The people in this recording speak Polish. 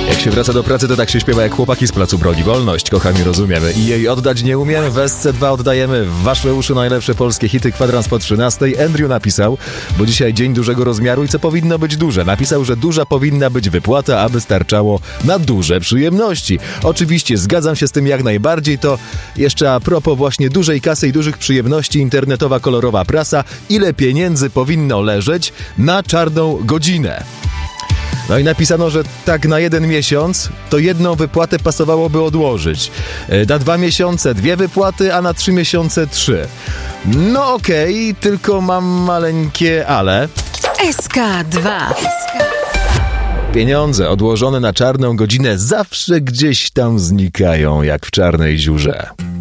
Jak się wraca do pracy, to tak się śpiewa jak chłopaki z Placu Broni. Wolność, kocham i rozumiemy. I jej oddać nie umiem. W SC2 oddajemy w wasze uszy najlepsze polskie hity. Kwadrans po 13. Andrew napisał, bo dzisiaj dzień dużego rozmiaru i co powinno być duże. Napisał, że duża powinna być wypłata, aby starczało na duże przyjemności. Oczywiście zgadzam się z tym jak najbardziej. To jeszcze a propos właśnie dużej kasy i dużych przyjemności, internetowa kolorowa prasa. Ile pieniędzy powinno leżeć na czarną godzinę? No i napisano, że tak na 1 miesiąc to jedną wypłatę pasowałoby odłożyć. Na 2 miesiące 2 wypłaty, a na 3 miesiące 3. No okej, tylko mam maleńkie ale. SK2. Pieniądze odłożone na czarną godzinę zawsze gdzieś tam znikają, jak w czarnej dziurze.